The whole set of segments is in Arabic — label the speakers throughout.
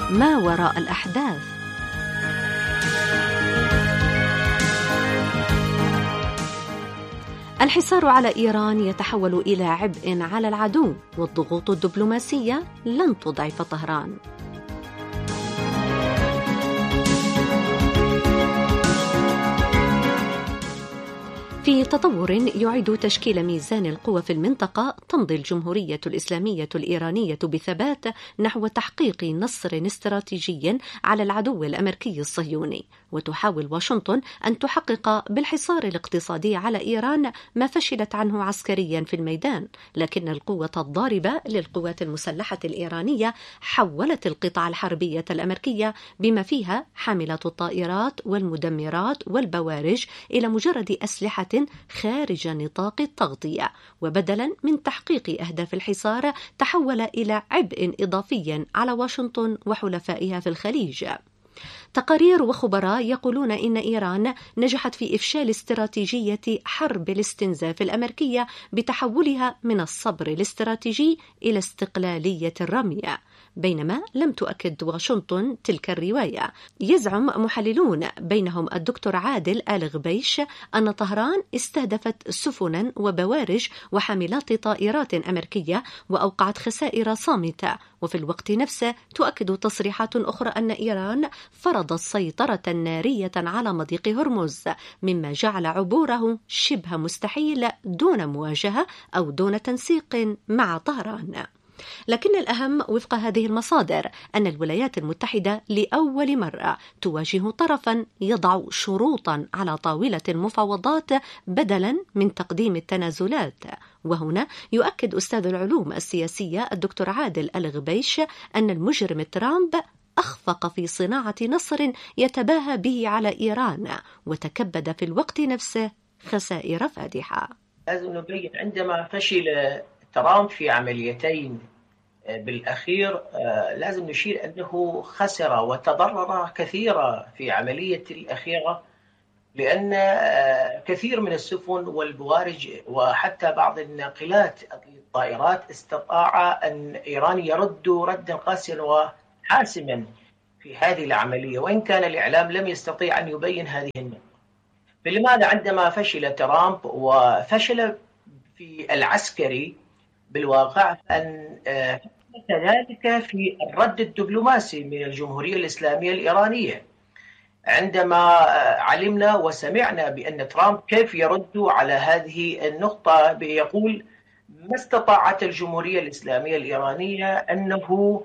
Speaker 1: ما وراء الأحداث. الحصار على إيران يتحول إلى عبء على العدو، والضغوط الدبلوماسية لن تضعف طهران. في تطور يعيد تشكيل ميزان القوى في المنطقة، تمضي الجمهورية الإسلامية الإيرانية بثبات نحو تحقيق نصر استراتيجي على العدو الأمريكي الصهيوني، وتحاول واشنطن أن تحقق بالحصار الاقتصادي على إيران ما فشلت عنه عسكريا في الميدان، لكن القوة الضاربة للقوات المسلحة الإيرانية حولت القطع الحربية الأمريكية بما فيها حاملات الطائرات والمدمرات والبوارج إلى مجرد أسلحة خارج نطاق التغطية، وبدلا من تحقيق أهداف الحصار تحول إلى عبء إضافي على واشنطن وحلفائها في الخليج. تقارير وخبراء يقولون إن إيران نجحت في إفشال استراتيجية حرب الاستنزاف الأمريكية بتحولها من الصبر الاستراتيجي إلى استقلالية الرمي، بينما لم تؤكد واشنطن تلك الرواية. يزعم محللون بينهم الدكتور عادل الغبيش أن طهران استهدفت سفنا وبوارج وحاملات طائرات أمريكية وأوقعت خسائر صامتة، وفي الوقت نفسه تؤكد تصريحات أخرى أن إيران فرضت سيطرة نارية على مضيق هرمز، مما جعل عبوره شبه مستحيل دون مواجهة أو دون تنسيق مع طهران. لكن الأهم وفق هذه المصادر أن الولايات المتحدة لأول مرة تواجه طرفا يضع شروطا على طاولة المفاوضات بدلا من تقديم التنازلات. وهنا يؤكد أستاذ العلوم السياسية الدكتور عادل الغبيش أن المجرم ترامب أخفق في صناعة نصر يتباهى به على إيران، وتكبد في الوقت نفسه خسائر فادحة.
Speaker 2: لازم نبين عندما فشل ترامب في عمليتين بالأخير، لازم نشير أنه خسر وتضرر كثيرا في عملية الأخيرة، لأن كثير من السفن والبوارج وحتى بعض الناقلات الطائرات استطاع أن إيران يرد ردا قاسيا وحاسما في هذه العملية، وإن كان الإعلام لم يستطيع أن يبين هذه النقطة. فلماذا عندما فشل ترامب وفشل في العسكري بالواقع أن كذلك في الرد الدبلوماسي من الجمهورية الإسلامية الإيرانية، عندما علمنا وسمعنا بأن ترامب كيف يرد على هذه النقطة بيقول ما استطاعت الجمهورية الإسلامية الإيرانية أنه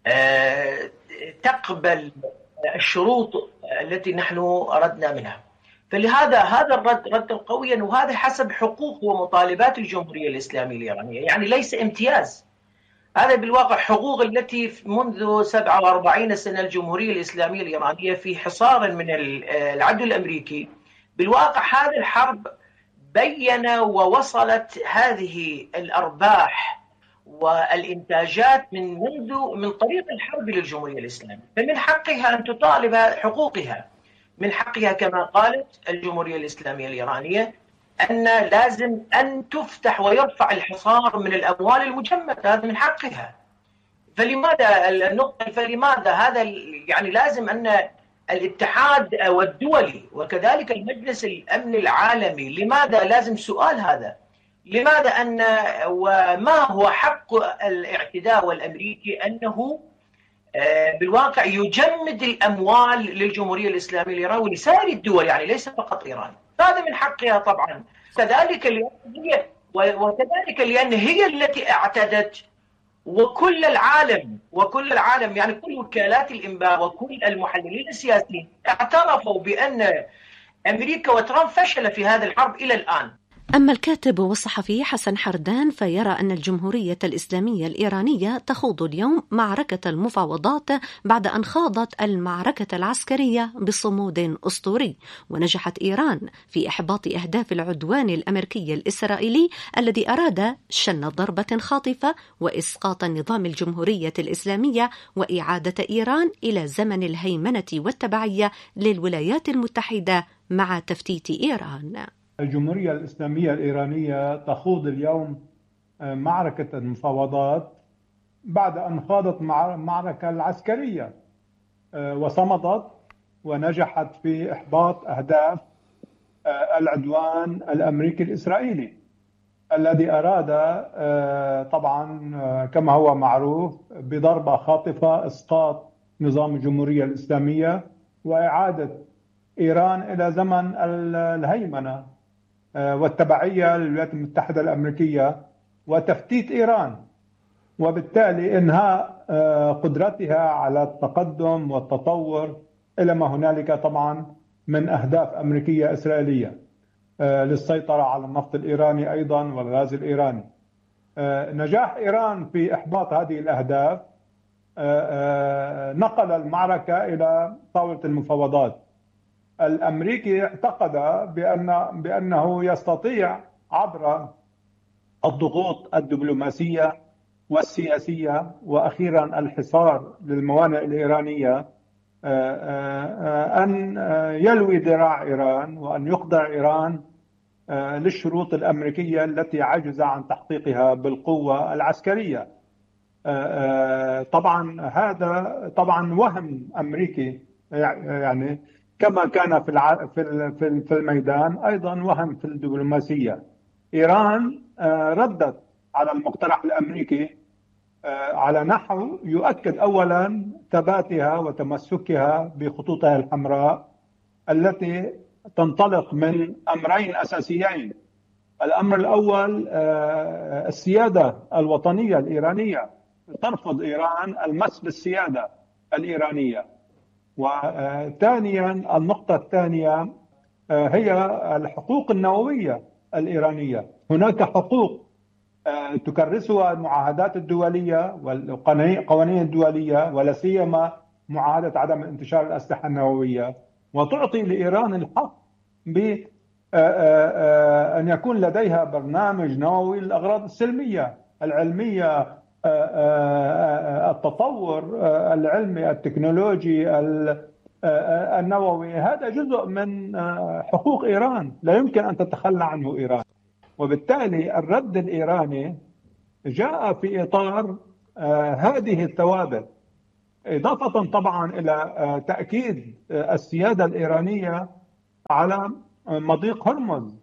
Speaker 2: تقبل الشروط التي نحن أردنا منها. فلهذا هذا الرد رد قويا، وهذا حسب حقوق ومطالبات الجمهورية الإسلامية الإيرانية، يعني ليس امتياز، هذا بالواقع حقوق التي منذ 47 سنة الجمهورية الإسلامية الإيرانية في حصار من العدو الأمريكي. بالواقع هذه الحرب بين ووصلت هذه الأرباح والإنتاجات من طريق الحرب للجمهورية الإسلامية، فمن حقها أن تطالب حقوقها، من حقها كما قالت الجمهورية الإسلامية الإيرانية أن لازم أن تفتح ويرفع الحصار من الأموال المجمدة، هذا من حقها. فلماذا هذا يعني لازم أن الاتحاد والدولي وكذلك المجلس الأمن العالمي، لماذا لازم سؤال هذا؟ لماذا وما هو حق الاعتداء والأمريكي أنه بالواقع يجمد الأموال للجمهورية الإسلامية الإيرانية ولسائر الدول، يعني ليس فقط إيران، هذا من حقها طبعا، وكذلك لأن هي التي اعتدت، وكل العالم يعني كل وكالات الإنباء وكل المحللين السياسيين اعترفوا بأن أمريكا وترامب فشل في هذه الحرب إلى الآن.
Speaker 1: أما الكاتب والصحفي حسن حردان فيرى أن الجمهورية الإسلامية الإيرانية تخوض اليوم معركة المفاوضات بعد أن خاضت المعركة العسكرية بصمود أسطوري، ونجحت إيران في إحباط أهداف العدوان الأمريكي الإسرائيلي الذي أراد شن ضربة خاطفة وإسقاط النظام الجمهورية الإسلامية وإعادة إيران إلى زمن الهيمنة والتبعية للولايات المتحدة مع تفتيت إيران.
Speaker 3: الجمهورية الإسلامية الإيرانية تخوض اليوم معركة المفاوضات بعد أن خاضت معركة العسكرية وصمدت ونجحت في إحباط أهداف العدوان الأمريكي الإسرائيلي الذي أراد طبعا كما هو معروف بضربة خاطفة إسقاط نظام الجمهورية الإسلامية وإعادة إيران إلى زمن الهيمنة والتبعية للولايات المتحدة الأمريكية وتفتيت إيران، وبالتالي إنهاء قدرتها على التقدم والتطور إلى ما هنالك طبعا من أهداف أمريكية إسرائيلية للسيطرة على النفط الإيراني أيضا والغاز الإيراني. نجاح إيران في إحباط هذه الأهداف نقل المعركة إلى طاولة المفاوضات. الأمريكي اعتقد بأنه يستطيع عبر الضغوط الدبلوماسية والسياسية وأخيرا الحصار للموانئ الإيرانية أن يلوي ذراع إيران وأن يخضع إيران للشروط الأمريكية التي عجز عن تحقيقها بالقوة العسكرية. طبعا هذا طبعا وهم أمريكي، يعني كما كان في الميدان أيضا وهم في الدبلوماسية. إيران ردت على المقترح الأمريكي على نحو يؤكد أولا ثباتها وتمسكها بخطوطها الحمراء التي تنطلق من أمرين أساسيين. الأمر الأول السيادة الوطنية الإيرانية، ترفض إيران المس بالسيادة الإيرانية. وثانيا النقطة الثانية هي الحقوق النووية الإيرانية. هناك حقوق تكرسها المعاهدات الدولية والقوانين الدولية ولا سيما معاهدة عدم انتشار الأسلحة النووية، وتعطي لإيران الحق بأن يكون لديها برنامج نووي للأغراض السلمية العلمية، التطور العلمي التكنولوجي النووي. هذا جزء من حقوق إيران لا يمكن أن تتخلى عنه إيران. وبالتالي الرد الإيراني جاء في إطار هذه الثوابت، إضافة طبعا إلى تأكيد السيادة الإيرانية على مضيق هرمز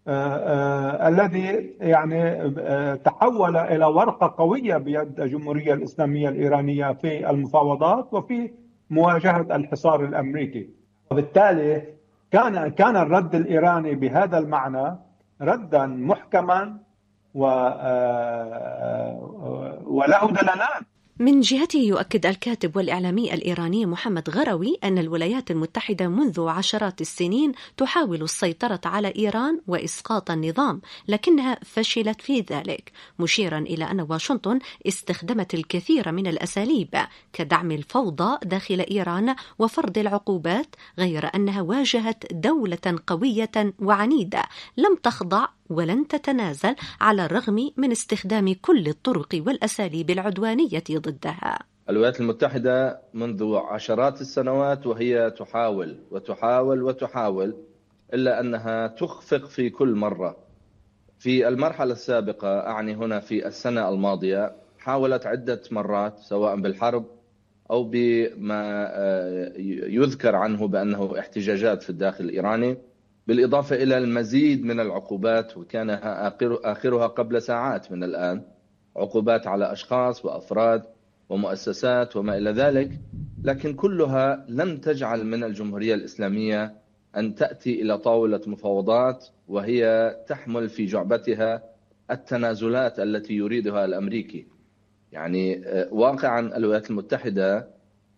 Speaker 3: الذي يعني تحول إلى ورقة قوية بيد الجمهورية الإسلامية الإيرانية في المفاوضات وفي مواجهة الحصار الأمريكي. وبالتالي كان الرد الإيراني بهذا المعنى ردا محكما وله دلالات.
Speaker 1: من جهته يؤكد الكاتب والإعلامي الإيراني محمد غروي أن الولايات المتحدة منذ عشرات السنين تحاول السيطرة على إيران وإسقاط النظام، لكنها فشلت في ذلك، مشيرا إلى أن واشنطن استخدمت الكثير من الأساليب كدعم الفوضى داخل إيران وفرض العقوبات، غير أنها واجهت دولة قوية وعنيدة لم تخضع ولن تتنازل على الرغم من استخدام كل الطرق والأساليب العدوانية ضدها.
Speaker 4: الولايات المتحدة منذ عشرات السنوات وهي تحاول وتحاول وتحاول، إلا أنها تخفق في كل مرة. في المرحلة السابقة، أعني هنا في السنة الماضية، حاولت عدة مرات سواء بالحرب أو بما يذكر عنه بأنه احتجاجات في الداخل الإيراني، بالإضافة إلى المزيد من العقوبات، وكان آخرها قبل ساعات من الآن، عقوبات على أشخاص وأفراد ومؤسسات وما إلى ذلك. لكن كلها لم تجعل من الجمهورية الإسلامية أن تأتي إلى طاولة مفاوضات وهي تحمل في جعبتها التنازلات التي يريدها الأمريكي. يعني واقعا الولايات المتحدة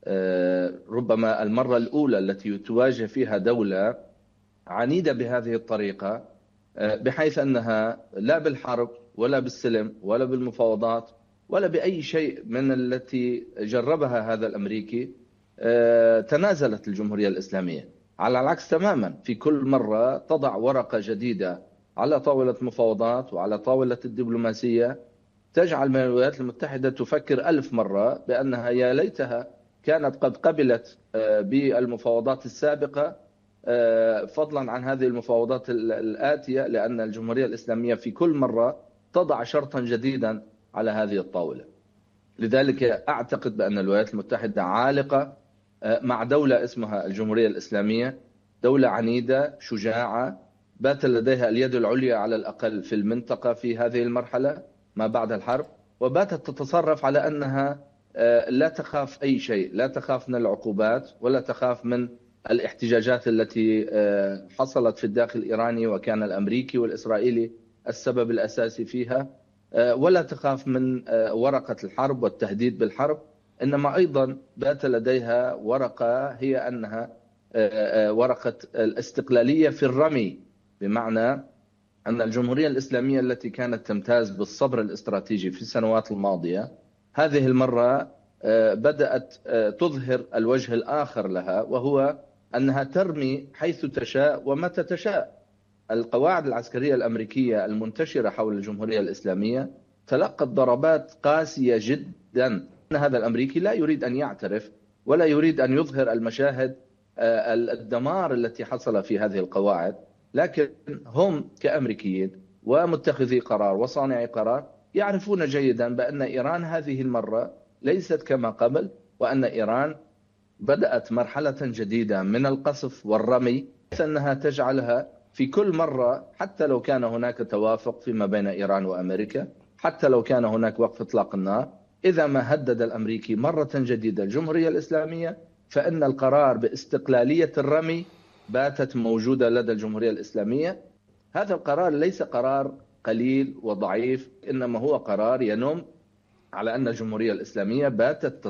Speaker 4: ربما المرة الأولى التي تواجه فيها دولة عنيدة بهذه الطريقة، بحيث أنها لا بالحرب ولا بالسلم ولا بالمفاوضات ولا بأي شيء من التي جربها هذا الأمريكي تنازلت الجمهورية الإسلامية. على العكس تماما، في كل مرة تضع ورقة جديدة على طاولة مفاوضات وعلى طاولة الدبلوماسية، تجعل من الولايات المتحدة تفكر 1000 مرة بأنها يا ليتها كانت قد قبلت بالمفاوضات السابقة، فضلا عن هذه المفاوضات الآتية، لأن الجمهورية الإسلامية في كل مرة تضع شرطا جديدا على هذه الطاولة. لذلك أعتقد بأن الولايات المتحدة عالقة مع دولة اسمها الجمهورية الإسلامية، دولة عنيدة شجاعة بات لديها اليد العليا على الأقل في المنطقة في هذه المرحلة ما بعد الحرب، وباتت تتصرف على أنها لا تخاف أي شيء، لا تخاف من العقوبات ولا تخاف من الاحتجاجات التي حصلت في الداخل الإيراني وكان الأمريكي والإسرائيلي السبب الأساسي فيها، ولا تخاف من ورقة الحرب والتهديد بالحرب، إنما أيضا بات لديها ورقة هي أنها ورقة الاستقلالية في الرمي، بمعنى أن الجمهورية الإسلامية التي كانت تمتاز بالصبر الاستراتيجي في السنوات الماضية هذه المرة بدأت تظهر الوجه الآخر لها، وهو أنها ترمي حيث تشاء ومتى تشاء. القواعد العسكرية الأمريكية المنتشرة حول الجمهورية الإسلامية تلقت ضربات قاسية جدا. أن هذا الأمريكي لا يريد أن يعترف ولا يريد أن يظهر المشاهد الدمار التي حصل في هذه القواعد، لكن هم كأمريكيين ومتخذي قرار وصانعي قرار يعرفون جيدا بأن إيران هذه المرة ليست كما قبل، وأن إيران بدأت مرحلة جديدة من القصف والرمي، أنها تجعلها في كل مرة، حتى لو كان هناك توافق فيما بين إيران وأمريكا، حتى لو كان هناك وقف إطلاق النار، إذا ما هدد الأمريكي مرة جديدة الجمهورية الإسلامية فإن القرار باستقلالية الرمي باتت موجودة لدى الجمهورية الإسلامية. هذا القرار ليس قرار قليل وضعيف، إنما هو قرار ينم على أن الجمهورية الإسلامية باتت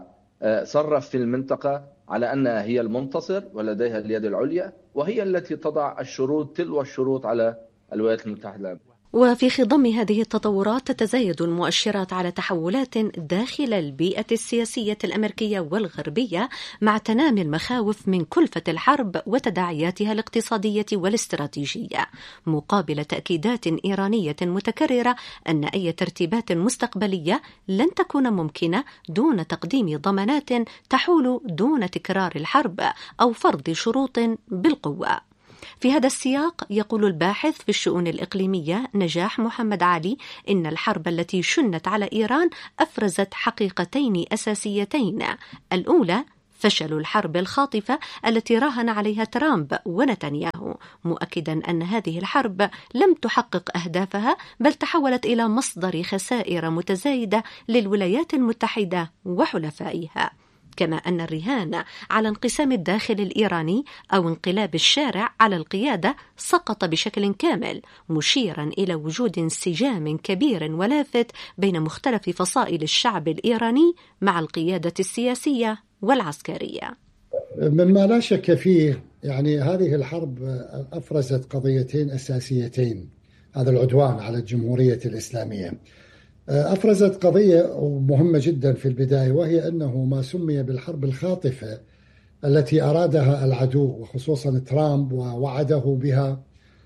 Speaker 4: تتصرف في المنطقة على أنها هي المنتصر ولديها اليد العليا، وهي التي تضع الشروط تلو الشروط على الولايات المتحدة الأمريكية.
Speaker 1: وفي خضم هذه التطورات تتزايد المؤشرات على تحولات داخل البيئة السياسية الأمريكية والغربية، مع تنامي المخاوف من كلفة الحرب وتداعياتها الاقتصادية والاستراتيجية، مقابل تأكيدات إيرانية متكررة أن أي ترتيبات مستقبلية لن تكون ممكنة دون تقديم ضمانات تحول دون تكرار الحرب أو فرض شروط بالقوة. في هذا السياق يقول الباحث في الشؤون الإقليمية نجاح محمد علي إن الحرب التي شنت على إيران أفرزت حقيقتين أساسيتين: الأولى فشل الحرب الخاطفة التي راهن عليها ترامب ونتنياهو، مؤكدا أن هذه الحرب لم تحقق أهدافها بل تحولت إلى مصدر خسائر متزايدة للولايات المتحدة وحلفائها، كما أن الرهان على انقسام الداخل الإيراني أو انقلاب الشارع على القيادة سقط بشكل كامل، مشيرا إلى وجود انسجام كبير ولافت بين مختلف فصائل الشعب الإيراني مع القيادة السياسية والعسكرية.
Speaker 5: مما لا شك فيه يعني هذه الحرب أفرزت قضيتين أساسيتين، هذا العدوان على الجمهورية الإسلامية. أفرزت قضية مهمة جدا في البداية، وهي أنه ما سمي بالحرب الخاطفة التي أرادها العدو وخصوصا ترامب ووعده بها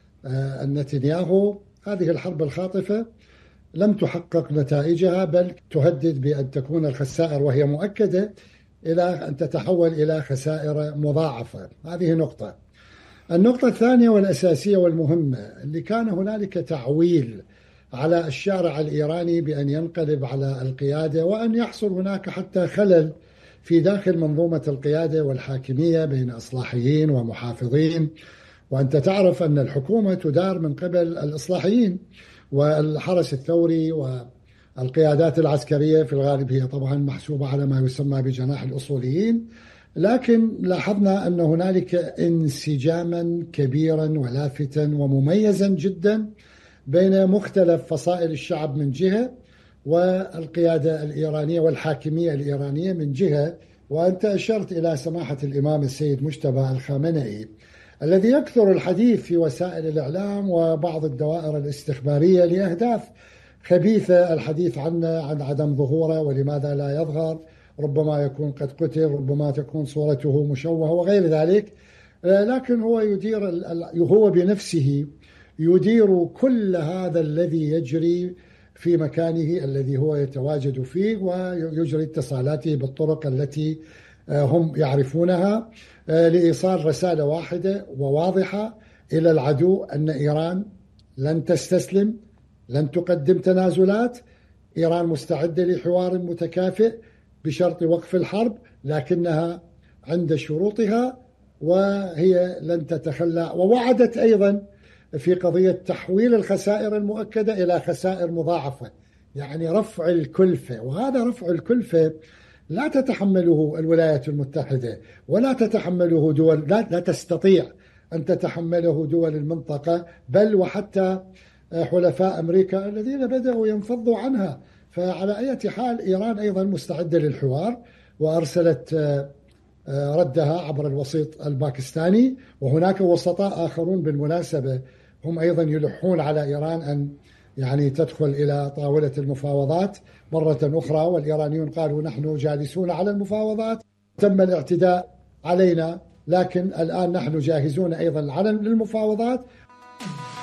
Speaker 5: نتنياهو، هذه الحرب الخاطفة لم تحقق نتائجها بل تهدد بأن تكون الخسائر وهي مؤكدة إلى أن تتحول إلى خسائر مضاعفة. هذه نقطة. النقطة الثانية والأساسية والمهمة اللي كان هنالك تعويل على الشارع الإيراني بأن ينقلب على القيادة، وأن يحصل هناك حتى خلل في داخل منظومة القيادة والحاكمية بين إصلاحيين ومحافظين. وأنت تعرف أن الحكومة تدار من قبل الإصلاحيين والحرس الثوري، والقيادات العسكرية في الغالب هي طبعا محسوبة على ما يسمى بجناح الأصوليين. لكن لاحظنا أن هنالك انسجاما كبيرا ولافتا ومميزا جدا بين مختلف فصائل الشعب من جهة، والقيادة الإيرانية والحاكمية الإيرانية من جهة. وأنت أشرت إلى سماحة الإمام السيد مجتبى الخامنئي الذي يكثر الحديث في وسائل الإعلام وبعض الدوائر الاستخبارية لأهداف خبيثة، الحديث عنه، عن عدم ظهوره ولماذا لا يظهر، ربما يكون قد قتل، ربما تكون صورته مشوهة وغير ذلك. لكن هو بنفسه يدير كل هذا الذي يجري في مكانه الذي هو يتواجد فيه، ويجري اتصالاته بالطرق التي هم يعرفونها لإيصال رسالة واحدة وواضحة إلى العدو أن إيران لن تستسلم، لن تقدم تنازلات، إيران مستعدة لحوار متكافئ بشرط وقف الحرب، لكنها عند شروطها وهي لن تتخلى. ووعدت أيضا في قضية تحويل الخسائر المؤكدة إلى خسائر مضاعفة، يعني رفع الكلفة. وهذا رفع الكلفة لا تتحمله الولايات المتحدة ولا تتحمله دول، لا تستطيع أن تتحمله دول المنطقة، بل وحتى حلفاء أمريكا الذين بدأوا ينفضوا عنها. فعلى أي حال إيران أيضا مستعدة للحوار، وأرسلت ردها عبر الوسيط الباكستاني، وهناك وسطاء آخرون بالمناسبة هم أيضا يلحون على إيران أن يعني تدخل إلى طاولة المفاوضات مرة أخرى. والإيرانيون قالوا نحن جالسون على المفاوضات، تم الاعتداء علينا، لكن الآن نحن جاهزون أيضا للمفاوضات.